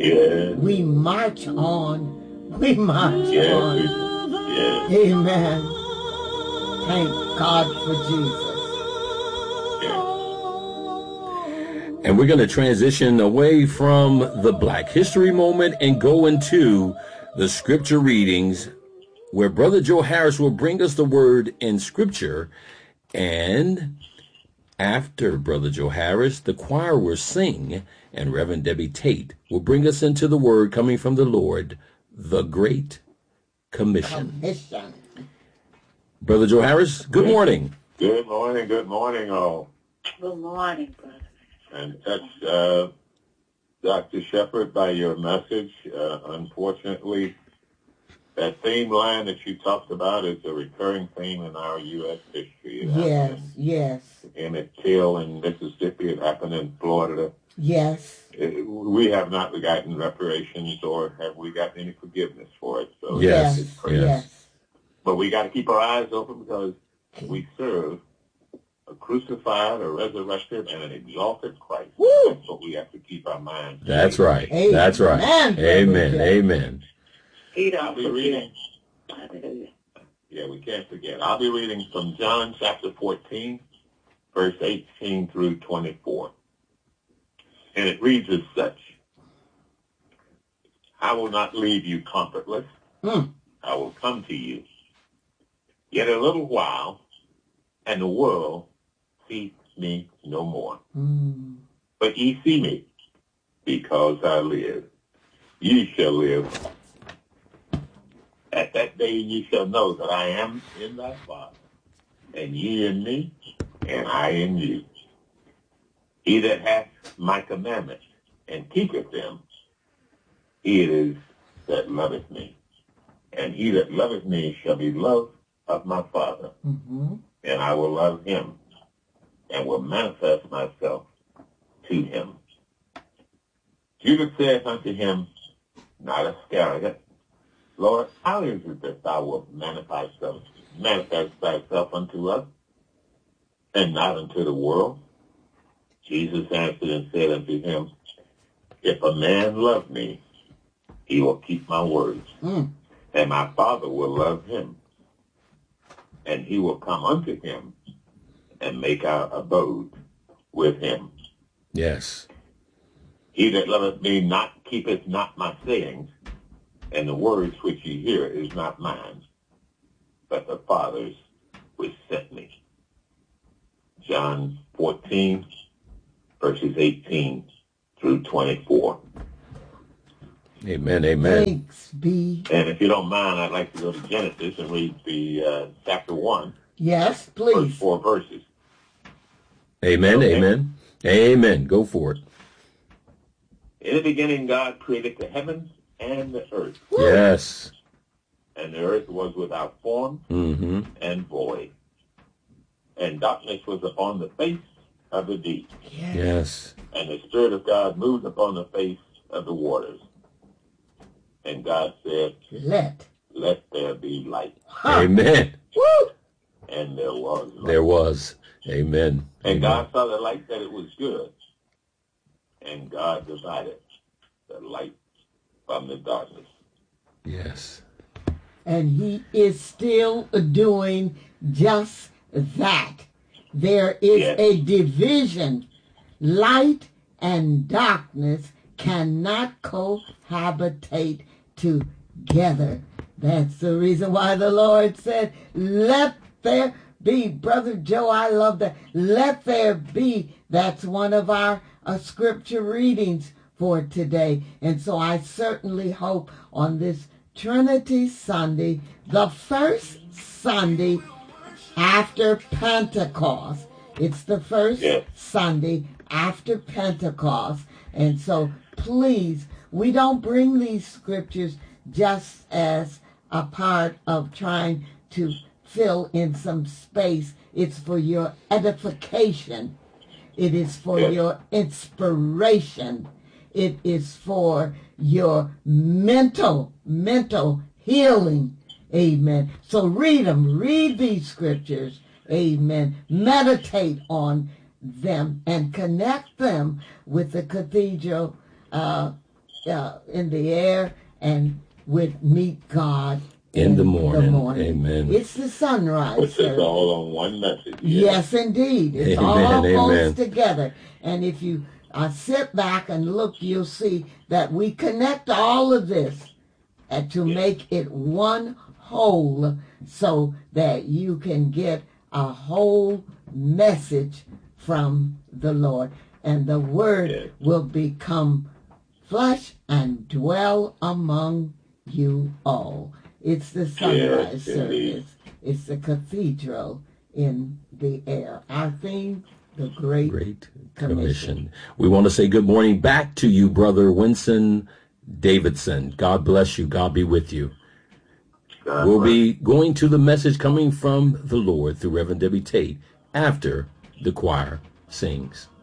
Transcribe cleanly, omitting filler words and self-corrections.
Yes. We march on. We march on. Yes. Amen. Thank God for Yes. And we're going to transition away from the Black History Moment and go into the scripture readings, where Brother Joe Harris will bring us the word in scripture. And after Brother Joe Harris, the choir will sing, and Reverend Debbie Tate will bring us into the word coming from the Lord, the Great Commission. Brother Joe Harris, good morning. Good morning, all. Good morning, brother. And touched Dr. Shepherd by your message. Unfortunately, that theme line that you talked about is a recurring theme in our U.S. history. It happened yes. in Emmett Till in Mississippi. It happened in Florida. Yes. We have not gotten reparations, or have we gotten any forgiveness for it. So Yes. it's crazy. Yes. But we got to keep our eyes open, because we serve a crucified, a resurrected, and an exalted Christ. Woo! That's what we have to keep our minds. That's right. Amen. That's right. Amen. Brother. Amen. I'll be reading. Yeah, we can't forget. I'll be reading from John chapter 14, verse 18 through 24. And it reads as such: I will not leave you comfortless. I will come to you. Yet a little while, and the world sees me no more. But ye see me, because I live. Ye shall live. At that day ye shall know that I am in thy Father, and ye in me, and I in you. He that hath my commandments and keepeth them, he it is that loveth me. And he that loveth me shall be loved of my Father, and I will love him, and will manifest myself to him. Judas saith unto him, not Iscariot, Lord, how is it that thou wilt manifest thyself unto us, and not unto the world? Jesus answered and said unto him, if a man love me, he will keep my words, and my Father will love him, and he will come unto him, and make our abode with him. Yes. He that loveth me not keepeth not my sayings, and the words which ye hear is not mine, but the Father's which sent me. John 14, verses 18 through 24. Amen. Amen. Thanks be. And if you don't mind, I'd like to go to Genesis and read the chapter 1. Yes, please. First 4 verses. Amen. Okay. Amen. Amen. Go for it. In the beginning, God created the heavens and the earth. Yes. And the earth was without form and void. And darkness was upon the face of the deep. Yes. And the Spirit of God moved upon the face of the waters. And God said, let there be light. Amen. Woo! And there was light. There was. Amen. And Amen. God saw the light that it was good. And God divided the light from the darkness. Yes. And he is still doing just that. There is a division. Light and darkness cannot cohabitate together. That's the reason why the Lord said, let there be. Brother Joe, I love that. Let there be. That's one of our scripture readings for today. And so I certainly hope on this Trinity Sunday, the first Sunday after Pentecost. It's the first Sunday after Pentecost. And so please, we don't bring these scriptures just as a part of trying to fill in some space. It's for your edification. It is for your inspiration. It is for your mental healing. Amen. So read them. Read these scriptures. Amen. Meditate on them and connect them with the cathedral in the air and with meet God in the morning. Amen. It's the sunrise. Puts us all on one message. Yes, indeed. It's Amen, all amen. goes together. And if you sit back and look, you'll see that we connect all of this to make it one whole so that you can get a whole message from the Lord. And the Word will become flesh and dwell among you all. It's the sunrise service. It's the cathedral in the air. Our theme, the Great Commission. We want to say good morning back to you, Brother Winston Davidson. God bless you. God be with you. We'll be going to the message coming from the Lord through Reverend Debbie Tate after the choir sings.